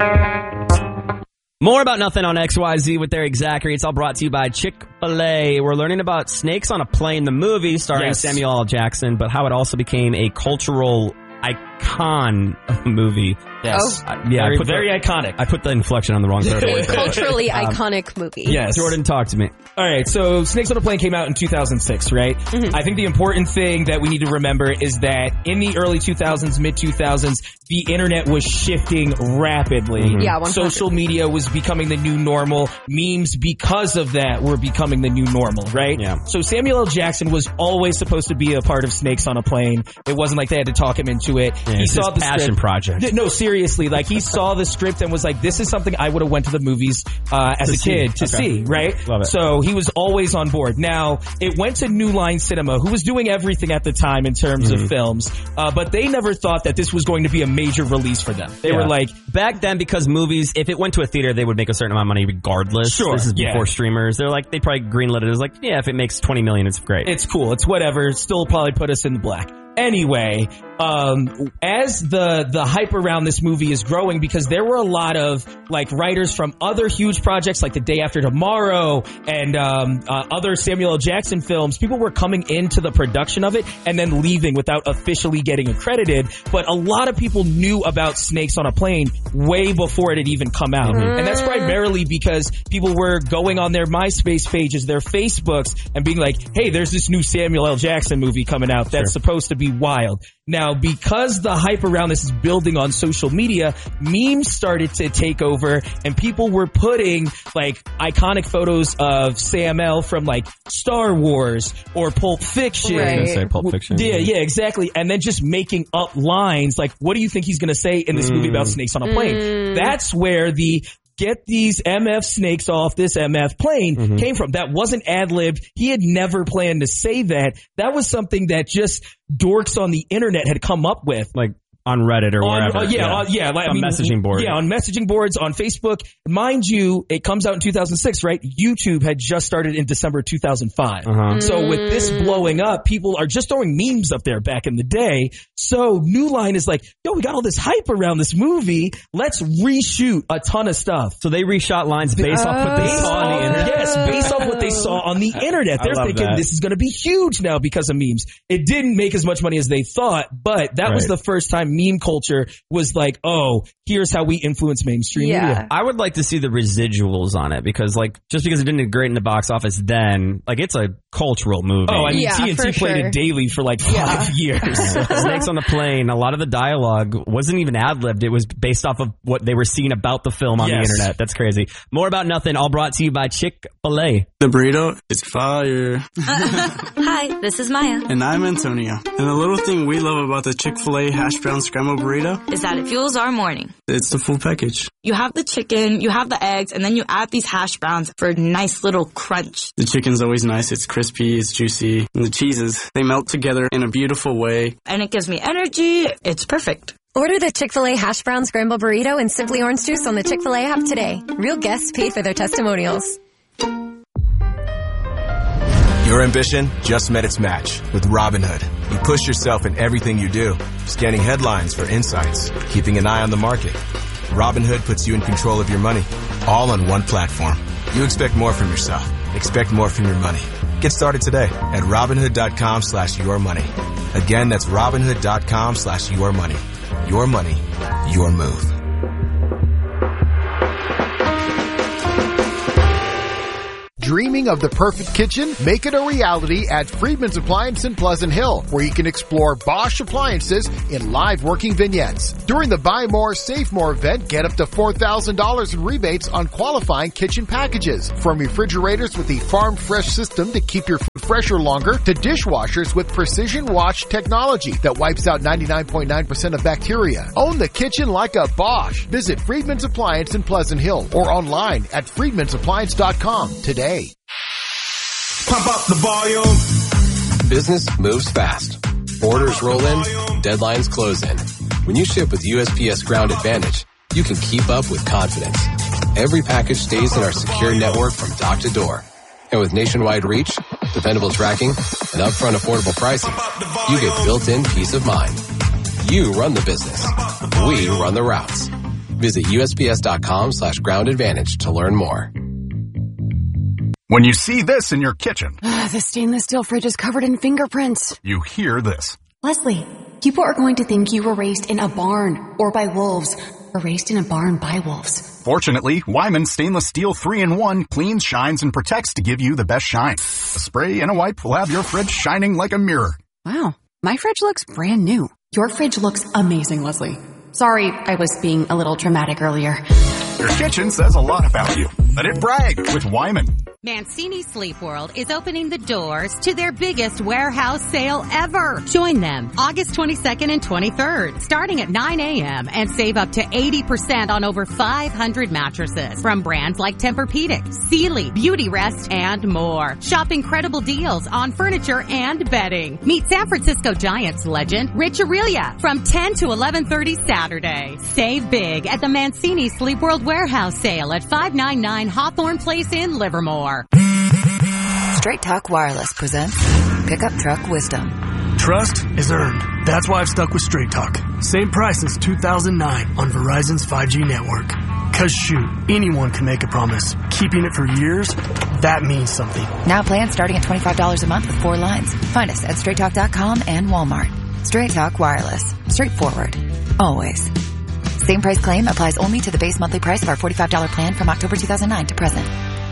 More About Nothing on XYZ with their exact rates, all brought to you by Chick-fil-A. We're learning about Snakes on a Plane, the movie starring Samuel L. Jackson, but how it also became a cultural icon of a movie. Yes. Very iconic. I put the inflection on the wrong third word. Culturally iconic movie. Yes. Jordan, talk to me. All right, so Snakes on a Plane came out in 2006, right? Mm-hmm. I think the important thing that we need to remember is that in the early 2000s, mid-2000s, the internet was shifting rapidly. Mm-hmm. Yeah, 100%. Social media was becoming the new normal. Memes, because of that, were becoming the new normal, right? Yeah. So Samuel L. Jackson was always supposed to be a part of Snakes on a Plane. It wasn't like they had to talk him into it. Yeah, he saw the passion project. No, seriously, like he saw the script and was like, this is something I would have went to the movies as a kid to see, right? Love it. So he was always on board. Now, it went to New Line Cinema, who was doing everything at the time in terms of films, but they never thought that this was going to be a major release for them. They were like... Back then, because movies, if it went to a theater, they would make a certain amount of money regardless. Sure. This is before streamers. They're like, they probably greenlit it. It was like, yeah, if it makes $20 million, it's great. It's cool. It's whatever. Still probably put us in the black. Anyway, as the hype around this movie is growing, because there were a lot of like writers from other huge projects like The Day After Tomorrow and other Samuel L. Jackson films, people were coming into the production of it and then leaving without officially getting accredited. But a lot of people knew about Snakes on a Plane way before it had even come out. Mm-hmm. And that's primarily because people were going on their MySpace pages, their Facebooks, and being like, hey, there's this new Samuel L. Jackson movie coming out that's supposed to be wild. Now, because the hype around this is building on social media, memes started to take over, and people were putting like iconic photos of Sam L from like Star Wars or Pulp Fiction. I was gonna say Pulp Fiction. Yeah, exactly. And then just making up lines like, what do you think he's going to say in this movie about snakes on a plane? That's where the get these MF snakes off this MF plane came from. That wasn't ad-libbed. He had never planned to say that. That was something that just dorks on the internet had come up with. Like on Reddit or wherever. On messaging boards. Yeah, on messaging boards, on Facebook. Mind you, it comes out in 2006, right? YouTube had just started in December 2005. So with this blowing up, people are just throwing memes up there back in the day. So New Line is like, yo, we got all this hype around this movie. Let's reshoot a ton of stuff. So they reshot lines based off what they saw on the internet? Yes, based off what they saw on the internet. They're thinking this is going to be huge now because of memes. It didn't make as much money as they thought, but that was the first time meme culture was like, oh, here's how we influence mainstream media. I would like to see the residuals on it because, like, just because it didn't do great in the box office then, like, it's a cultural movie. Oh, I mean, TNT played it daily for like 5 years. Snakes on a Plane, a lot of the dialogue wasn't even ad-libbed. It was based off of what they were seeing about the film on the internet. That's crazy. More About Nothing, all brought to you by Chick-fil-A. The burrito is fire. Hi, this is Maya. And I'm Antonio. And the little thing we love about the Chick-fil-A hash brown scrambled burrito is that it fuels our morning. It's the full package. You have the chicken, you have the eggs, and then you add these hash browns for a nice little crunch. The chicken's always nice. It's crispy, it's juicy. And the cheeses, they melt together in a beautiful way. And it gives me energy. It's perfect. Order the Chick-fil-A hash brown scramble burrito and Simply Orange Juice on the Chick-fil-A app today. Real guests pay for their testimonials. Your ambition just met its match with Robinhood. You push yourself in everything you do, scanning headlines for insights, keeping an eye on the market. Robinhood puts you in control of your money, all on one platform. You expect more from yourself. Expect more from your money. Get started today at Robinhood.com/yourmoney. Again, that's Robinhood.com/yourmoney. Your money, your move. Dreaming of the perfect kitchen? Make it a reality at Friedman's Appliance in Pleasant Hill, where you can explore Bosch appliances in live working vignettes. During the Buy More, Save More event, get up to $4,000 in rebates on qualifying kitchen packages. From refrigerators with the Farm Fresh system to keep your food fresher longer, to dishwashers with precision wash technology that wipes out 99.9% of bacteria. Own the kitchen like a Bosch. Visit Friedman's Appliance in Pleasant Hill or online at friedmansappliance.com today. Pump up the volume. Business moves fast. Orders roll in, deadlines close in. When you ship with USPS Ground Advantage, you can keep up with confidence. Every package stays in our secure network from dock to door. And with nationwide reach, dependable tracking, and upfront affordable pricing, you get built-in peace of mind. You run the business. We run the routes. Visit USPS.com/groundadvantage to learn more. When you see this in your kitchen, the stainless steel fridge is covered in fingerprints. You hear this. Leslie, people are going to think you were raised in a barn or by wolves, or raised in a barn by wolves. Fortunately, Wyman Stainless Steel 3-in-1 cleans, shines, and protects to give you the best shine. A spray and a wipe will have your fridge shining like a mirror. Wow, my fridge looks brand new. Your fridge looks amazing, Leslie. Sorry, I was being a little dramatic earlier. Your kitchen says a lot about you. Let it brag with Wyman. Mancini Sleep World is opening the doors to their biggest warehouse sale ever. Join them August 22nd and 23rd, starting at 9 a.m. and save up to 80% on over 500 mattresses from brands like Tempur-Pedic, Sealy, Beauty Rest, and more. Shop incredible deals on furniture and bedding. Meet San Francisco Giants legend Rich Aurelia from 10 to 11:30 Saturday. Save big at the Mancini Sleep World warehouse sale at 599 Hawthorne Place in Livermore. Straight Talk Wireless presents Pickup Truck Wisdom. Trust is earned. That's why I've stuck with Straight Talk. Same price since 2009 on Verizon's 5G network. Cause shoot, anyone can make a promise. Keeping it for years, that means something. Now plans starting at $25 a month with 4 lines. Find us at straighttalk.com and Walmart. Straight Talk Wireless. Straightforward. Always. Same price claim applies only to the base monthly price of our $45 plan from October 2009 to present.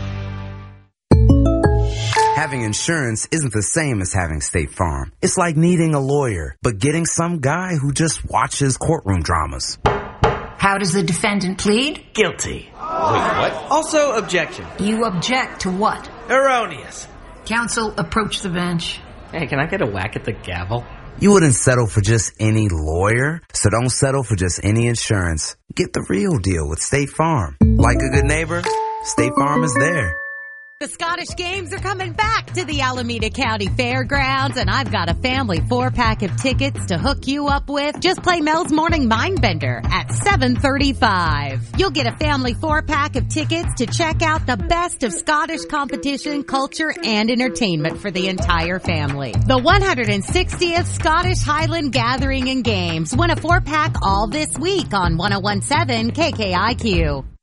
Having insurance isn't the same as having State Farm. It's like needing a lawyer, but getting some guy who just watches courtroom dramas. How does the defendant plead? Guilty. Wait, what? Also, objection. You object to what? Erroneous. Counsel, approach the bench. Hey, can I get a whack at the gavel? You wouldn't settle for just any lawyer, so don't settle for just any insurance. Get the real deal with State Farm. Like a good neighbor, State Farm is there. The Scottish Games are coming back to the Alameda County Fairgrounds, and I've got a family 4-pack of tickets to hook you up with. Just play Mel's Morning Mindbender at 7:35. You'll get a family 4-pack of tickets to check out the best of Scottish competition, culture, and entertainment for the entire family. The 160th Scottish Highland Gathering and Games. Win a 4-pack all this week on 1017 KKIQ.